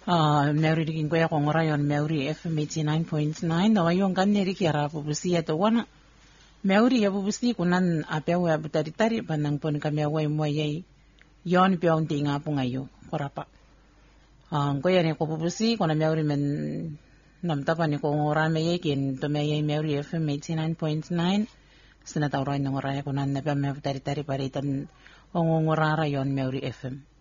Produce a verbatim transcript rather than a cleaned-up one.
Uh, Maori riking koe ako ngorai on Maori F M eighty-nine point nine. Nawa yung kanne riki ara pupusi ato wana. Maori ya pupusi kunan apeawe abutaritari panang pon kami away mo yay. Yon piaw unti nga po ngayo. Korapa. Um, koe ni ko pupusi kuna Maori men namtapa ni ko ngorame yay kin to may Maori F M eighty-nine point nine. Sinatauray ng ngoray kunan na piaw abutaritari paritan ongongorara yon Maori F M.